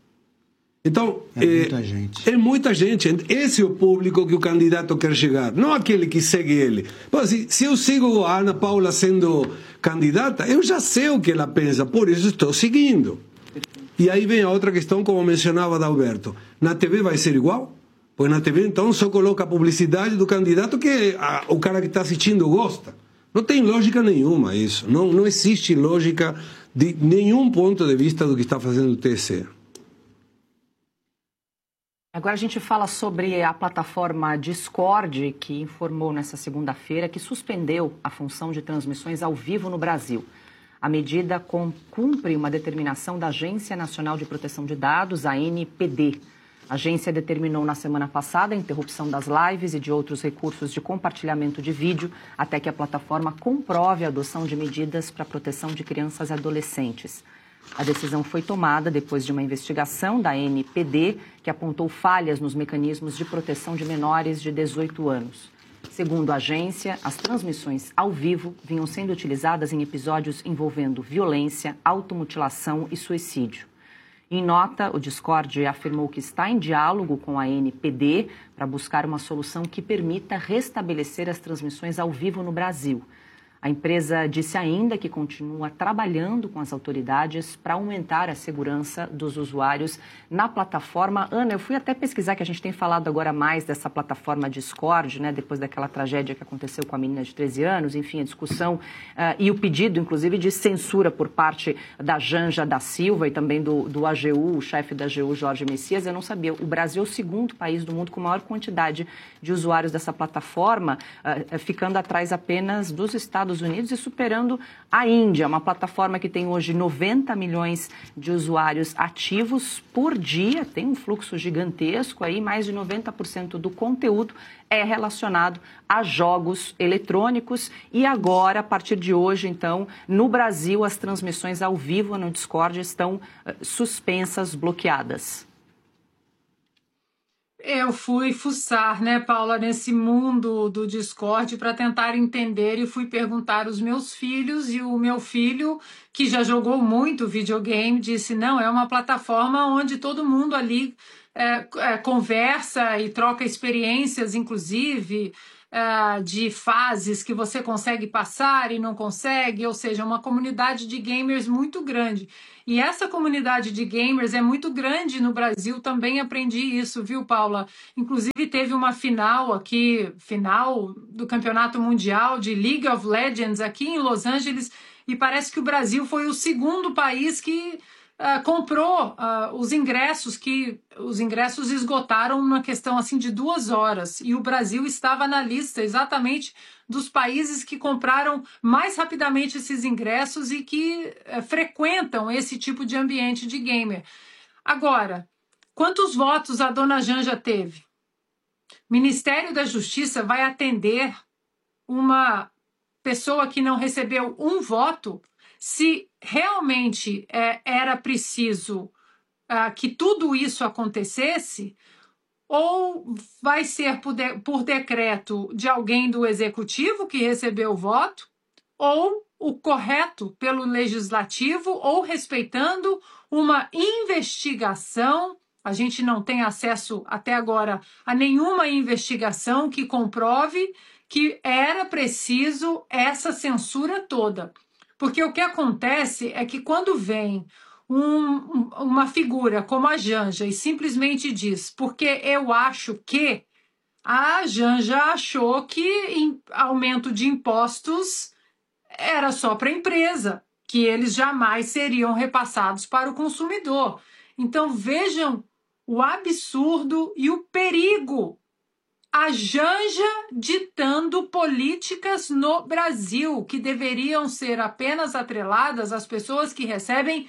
Então, é, é muita gente. É muita gente. Esse é o público que o candidato quer chegar, não aquele que segue ele. Pô, se, se eu sigo a Ana Paula sendo candidata, eu já sei o que ela pensa, por isso estou seguindo. E aí vem a outra questão, como mencionava Adalberto. Na T V vai ser igual? Pois na T V, então, só coloca a publicidade do candidato que a, o cara que está assistindo gosta. Não tem lógica nenhuma isso. Não, não existe lógica de nenhum ponto de vista do que está fazendo o T S E. Agora a gente fala sobre a plataforma Discord, que informou nessa segunda-feira que suspendeu a função de transmissões ao vivo no Brasil. A medida cumpre uma determinação da Agência Nacional de Proteção de Dados, a A N P D. A agência determinou na semana passada a interrupção das lives e de outros recursos de compartilhamento de vídeo até que a plataforma comprove a adoção de medidas para a proteção de crianças e adolescentes. A decisão foi tomada depois de uma investigação da A N P D que apontou falhas nos mecanismos de proteção de menores de dezoito anos. Segundo a agência, as transmissões ao vivo vinham sendo utilizadas em episódios envolvendo violência, automutilação e suicídio. Em nota, o Discord afirmou que está em diálogo com a A N P D para buscar uma solução que permita restabelecer as transmissões ao vivo no Brasil. A empresa disse ainda que continua trabalhando com as autoridades para aumentar a segurança dos usuários na plataforma. Ana, eu fui até pesquisar, que a gente tem falado agora mais dessa plataforma Discord, né, depois daquela tragédia que aconteceu com a menina de treze anos, enfim, a discussão uh, e o pedido, inclusive, de censura por parte da Janja da Silva e também do, do A G U, o chefe da A G U, Jorge Messias. Eu não sabia, o Brasil é o segundo país do mundo com maior quantidade de usuários dessa plataforma, uh, ficando atrás apenas dos Estados Unidos e superando a Índia, uma plataforma que tem hoje noventa milhões de usuários ativos por dia, tem um fluxo gigantesco aí, mais de noventa por cento do conteúdo é relacionado a jogos eletrônicos e agora, a partir de hoje, então, no Brasil, as transmissões ao vivo no Discord estão uh, suspensas, bloqueadas. Eu fui fuçar, né, Paula, nesse mundo do Discord para tentar entender e fui perguntar aos meus filhos e o meu filho, que já jogou muito videogame, disse, não, é uma plataforma onde todo mundo ali é, é, conversa e troca experiências, inclusive, é, de fases que você consegue passar e não consegue, ou seja, uma comunidade de gamers muito grande. E essa comunidade de gamers é muito grande no Brasil, também aprendi isso, viu, Paula? Inclusive teve uma final aqui, final do Campeonato Mundial de League of Legends aqui em Los Angeles, e parece que o Brasil foi o segundo país que uh, comprou uh, os ingressos, que os ingressos esgotaram numa questão assim de duas horas, e o Brasil estava na lista exatamente dos países que compraram mais rapidamente esses ingressos e que é, frequentam esse tipo de ambiente de gamer. Agora, quantos votos a dona Janja teve? O Ministério da Justiça vai atender uma pessoa que não recebeu um voto se realmente é, era preciso é, que tudo isso acontecesse, ou vai ser por, de, por decreto de alguém do executivo que recebeu o voto, ou o correto pelo legislativo, ou respeitando uma investigação. A gente não tem acesso até agora a nenhuma investigação que comprove que era preciso essa censura toda. Porque o que acontece é que quando vem Um, uma figura como a Janja e simplesmente diz, porque eu acho que, a Janja achou que em, aumento de impostos era só para a empresa, que eles jamais seriam repassados para o consumidor. Então vejam o absurdo e o perigo. A Janja ditando políticas no Brasil, que deveriam ser apenas atreladas às pessoas que recebem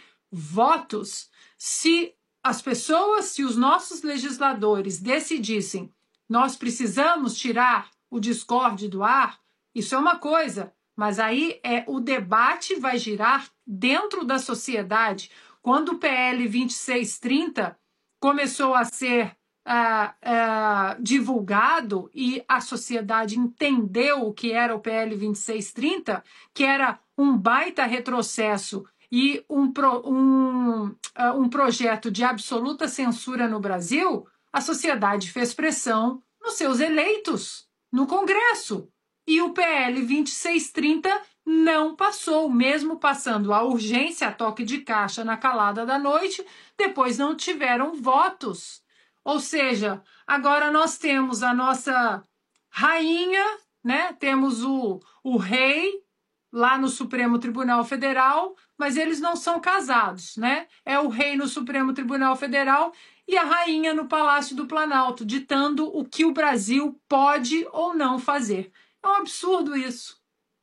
votos. Se as pessoas, se os nossos legisladores decidissem, nós precisamos tirar o Discord do ar, isso é uma coisa, mas aí é o debate vai girar dentro da sociedade. Quando o P L vinte e seis trinta começou a ser uh, uh, divulgado e a sociedade entendeu o que era o P L vinte e seis trinta, que era um baita retrocesso e um, pro, um, uh, um projeto de absoluta censura no Brasil, a sociedade fez pressão nos seus eleitos, no Congresso. E o P L vinte e seis trinta não passou, mesmo passando a urgência, a toque de caixa na calada da noite, depois não tiveram votos. Ou seja, agora nós temos a nossa rainha, né? Temos o, o rei lá no Supremo Tribunal Federal, mas eles não são casados, né? É o rei no Supremo Tribunal Federal e a rainha no Palácio do Planalto, ditando o que o Brasil pode ou não fazer. É um absurdo isso.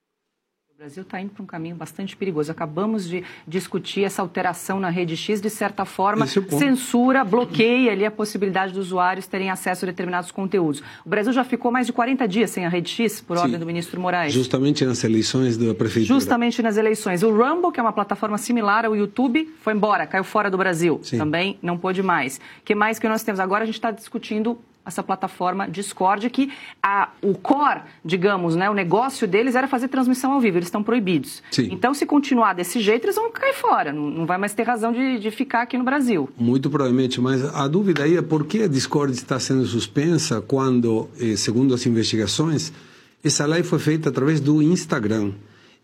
O Brasil está indo para um caminho bastante perigoso. Acabamos de discutir essa alteração na Rede X, de certa forma, censura, bloqueia ali a possibilidade dos usuários terem acesso a determinados conteúdos. O Brasil já ficou mais de quarenta dias sem a Rede X, por Sim, ordem do ministro Moraes. Justamente nas eleições da prefeitura. Justamente nas eleições. O Rumble, que é uma plataforma similar ao YouTube, foi embora, caiu fora do Brasil. Sim. Também não pôde mais. O que mais que nós temos? Agora a gente está discutindo essa plataforma Discord, que a, o core, digamos, né, o negócio deles era fazer transmissão ao vivo, eles estão proibidos. Sim. Então, se continuar desse jeito, eles vão cair fora, não, não vai mais ter razão de, de ficar aqui no Brasil. Muito provavelmente, mas a dúvida aí é por que a Discord está sendo suspensa quando, eh, segundo as investigações, essa live foi feita através do Instagram.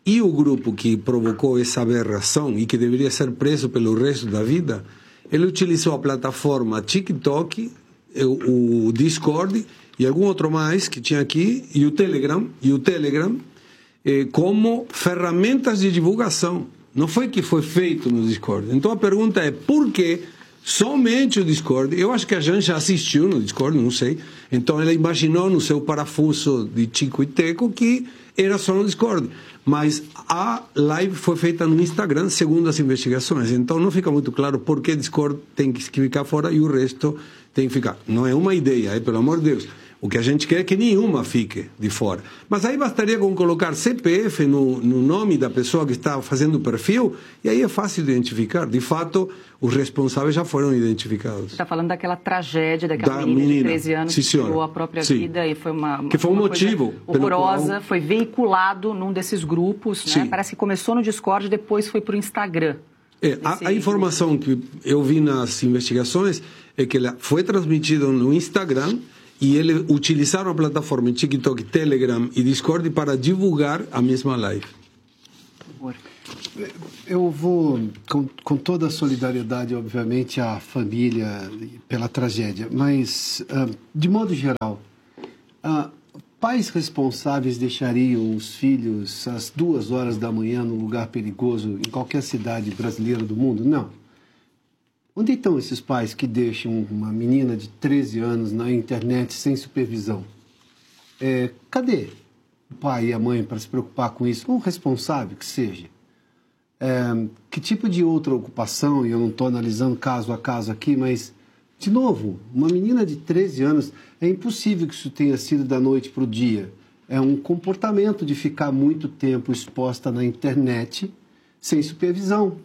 e o grupo que provocou essa aberração e que deveria ser preso pelo resto da vida, ele utilizou a plataforma TikTok, o, o Discord e algum outro mais que tinha aqui, e o Telegram, e o Telegram eh, como ferramentas de divulgação. Não foi que foi feito no Discord. Então a pergunta é, por que somente o Discord? Eu acho que a Jan já assistiu no Discord, não sei. Então ela imaginou no seu parafuso de Chico e Teco que era só no Discord. Mas a live foi feita no Instagram, segundo as investigações. Então não fica muito claro por que Discord tem que ficar fora e o resto tem que ficar. Não é uma ideia, é, pelo amor de Deus. O que a gente quer é que nenhuma fique de fora. Mas aí bastaria com colocar C P F no, no nome da pessoa que está fazendo o perfil, e aí é fácil de identificar. De fato, os responsáveis já foram identificados. Você está falando daquela tragédia, daquela da menina, menina de treze anos Sim, que tirou a própria Sim. vida, e foi uma, uma que foi um uma motivo horrorosa, qual... foi veiculado num desses grupos, né? Parece que começou no Discord, depois foi para o Instagram. É, a, a informação que eu vi nas investigações é que ela foi transmitida no Instagram, e eles utilizaram a plataforma TikTok, Telegram e Discord para divulgar a mesma live. Eu vou, com, com toda a solidariedade, obviamente, à família pela tragédia, mas, uh, de modo geral, uh, pais responsáveis deixariam os filhos às duas horas da manhã num lugar perigoso em qualquer cidade brasileira do mundo? Não. Onde estão esses pais que deixam uma menina de treze anos na internet sem supervisão? É, cadê o pai e a mãe para se preocupar com isso? Um responsável que seja. É, que tipo de outra ocupação, e eu não estou analisando caso a caso aqui, mas, de novo, uma menina de treze anos, é impossível que isso tenha sido da noite para o dia. É um comportamento de ficar muito tempo exposta na internet sem supervisão.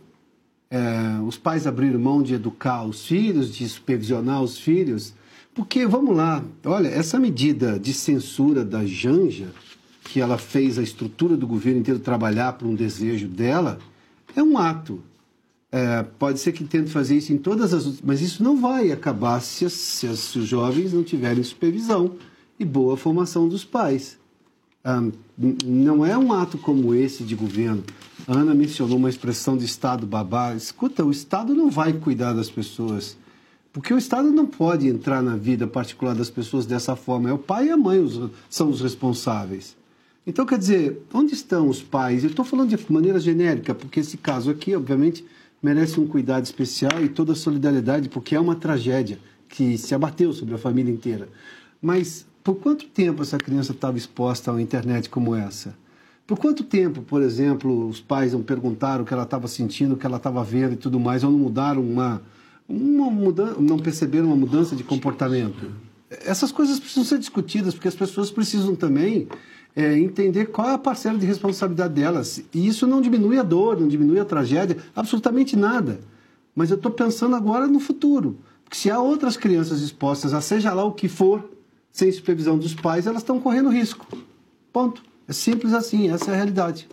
É, os pais abriram mão de educar os filhos, de supervisionar os filhos, porque, vamos lá, olha, essa medida de censura da Janja, que ela fez a estrutura do governo inteiro trabalhar por um desejo dela, é um ato. É, pode ser que tente fazer isso em todas as... Mas isso não vai acabar se, as, se, as, se os jovens não tiverem supervisão e boa formação dos pais. Ah, não é um ato como esse de governo. A Ana mencionou uma expressão de Estado babá. Escuta, o Estado não vai cuidar das pessoas, porque o Estado não pode entrar na vida particular das pessoas dessa forma. É o pai e a mãe os, são os responsáveis. Então, quer dizer, onde estão os pais? Eu estou falando de maneira genérica, porque esse caso aqui, obviamente, merece um cuidado especial e toda a solidariedade, porque é uma tragédia que se abateu sobre a família inteira. Mas por quanto tempo essa criança estava exposta a uma internet como essa? Por quanto tempo, por exemplo, os pais não perguntaram o que ela estava sentindo, o que ela estava vendo e tudo mais, ou não mudaram uma, uma mudança, não perceberam uma mudança de comportamento? Essas coisas precisam ser discutidas, porque as pessoas precisam também é, entender qual é a parcela de responsabilidade delas. E isso não diminui a dor, não diminui a tragédia, absolutamente nada. Mas eu estou pensando agora no futuro. Porque se há outras crianças expostas a seja lá o que for, sem supervisão dos pais, elas estão correndo risco. Ponto. É simples assim, essa é a realidade.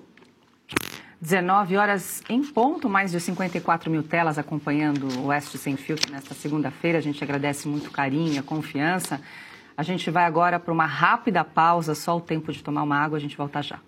dezenove horas em ponto, mais de cinquenta e quatro mil telas acompanhando o Oeste Sem Filtro nesta segunda-feira. A gente agradece muito o carinho e a confiança. A gente vai agora para uma rápida pausa, só o tempo de tomar uma água, a gente volta já.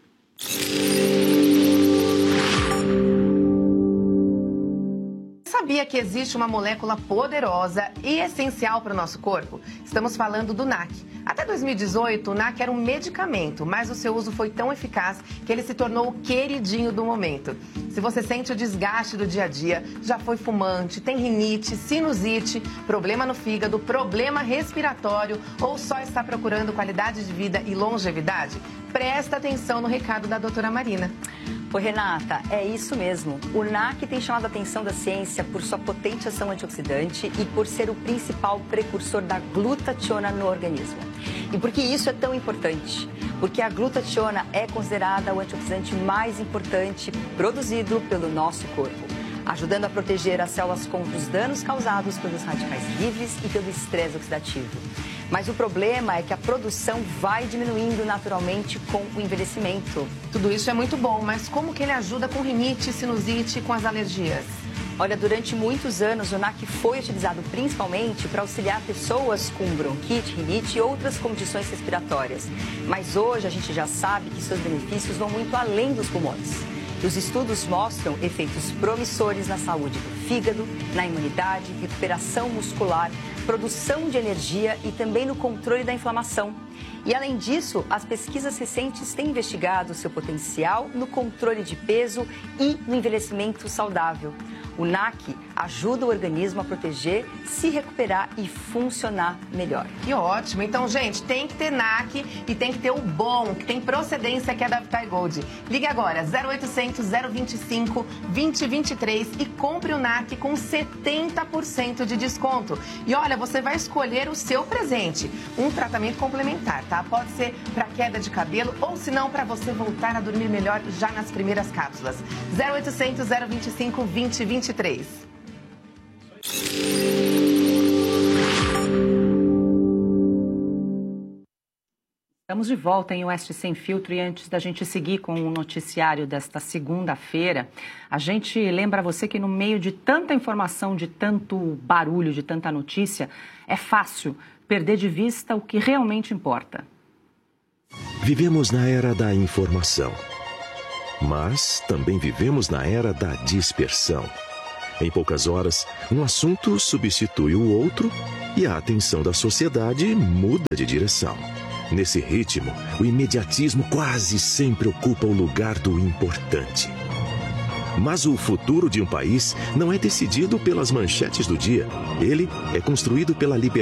Sabia que existe uma molécula poderosa e essencial para o nosso corpo? Estamos falando do N A C. Até dois mil e dezoito, o N A C era um medicamento, mas o seu uso foi tão eficaz que ele se tornou o queridinho do momento. Se você sente o desgaste do dia a dia, já foi fumante, tem rinite, sinusite, problema no fígado, problema respiratório ou só está procurando qualidade de vida e longevidade, presta atenção no recado da doutora Marina. Oi, Renata, é isso mesmo. O N A C tem chamado a atenção da ciência por sua potente ação antioxidante e por ser o principal precursor da glutationa no organismo. E por que isso é tão importante? Porque a glutationa é considerada o antioxidante mais importante produzido pelo nosso corpo, ajudando a proteger as células contra os danos causados pelos radicais livres e pelo estresse oxidativo. Mas o problema é que a produção vai diminuindo naturalmente com o envelhecimento. Tudo isso é muito bom, mas como que ele ajuda com rinite, sinusite e com as alergias? Olha, durante muitos anos, o N A C foi utilizado principalmente para auxiliar pessoas com bronquite, rinite e outras condições respiratórias. Mas hoje a gente já sabe que seus benefícios vão muito além dos pulmões. E os estudos mostram efeitos promissores na saúde do fígado, na imunidade, recuperação muscular, produção de energia e também no controle da inflamação. E, além disso, as pesquisas recentes têm investigado seu potencial no controle de peso e no envelhecimento saudável. O N A C ajuda o organismo a proteger, se recuperar e funcionar melhor. Que ótimo. Então, gente, tem que ter N A C e tem que ter o bom, que tem procedência, que é da VitaGold. Ligue agora, zero oitocentos, zero vinte e cinco, vinte, vinte e três e compre o N A C com setenta por cento de desconto. E olha, você vai escolher o seu presente. Um tratamento complementar, tá? Pode ser para queda de cabelo ou, se não, para você voltar a dormir melhor já nas primeiras cápsulas. zero oitocentos, zero vinte e cinco, vinte, vinte e três. Estamos de volta em Oeste Sem Filtro e antes da gente seguir com o noticiário desta segunda-feira, a gente lembra você que no meio de tanta informação, de tanto barulho, de tanta notícia, é fácil perder de vista o que realmente importa. Vivemos na era da informação, mas também vivemos na era da dispersão. Em poucas horas, um assunto substitui o outro e a atenção da sociedade muda de direção. Nesse ritmo, o imediatismo quase sempre ocupa o lugar do importante. Mas o futuro de um país não é decidido pelas manchetes do dia. Ele é construído pela liberdade.